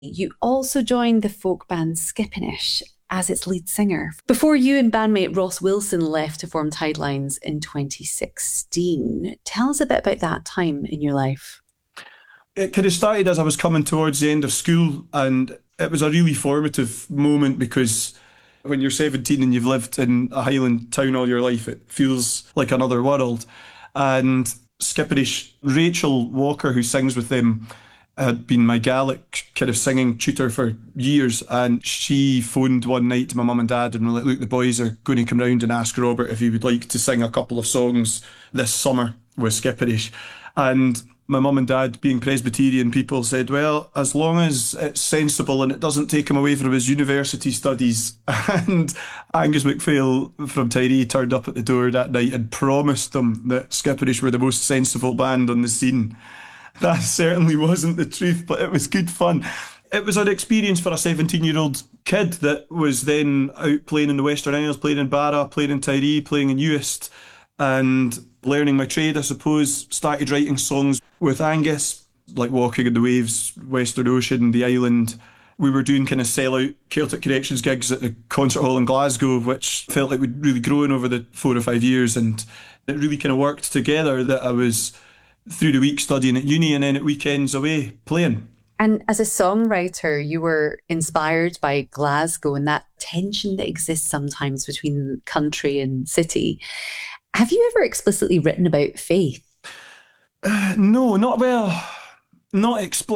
You also joined the folk band Skippinish as its lead singer before you and bandmate Ross Wilson left to form Tidelines in 2016. Tell us a bit about that time in your life. It kind of started as I was coming towards the end of school, and it was a really formative moment because when you're 17 and you've lived in a Highland town all your life, it feels like another world. And Skipperish, Rachel Walker, who sings with them, had been my Gaelic kind of singing tutor for years, and she phoned one night to my mum and dad and were like, "Look, the boys are going to come round and ask Robert if he would like to sing a couple of songs this summer with Skipperish." And my mum and dad, being Presbyterian people, said, "Well, as long as it's sensible and it doesn't take him away from his university studies." And Angus MacPhail from Tyree turned up at the door that night and promised them that Skipperish were the most sensible band on the scene. That certainly wasn't the truth, but it was good fun. It was an experience for a 17-year-old kid that was then out playing in the Western Isles, playing in Barra, playing in Tyree, playing in Uist, and learning my trade, I suppose. Started writing songs with Angus, like Walking in the Waves, Western Ocean, The Island. We were doing kind of sell-out Celtic Connections gigs at the concert hall in Glasgow, which felt like we'd really grown over the 4 or 5 years, and it really kind of worked together that I was through the week studying at uni and then at weekends away playing. And as a songwriter, you were inspired by Glasgow and that tension that exists sometimes between country and city. Have you ever explicitly written about faith? No, not well, not explicitly.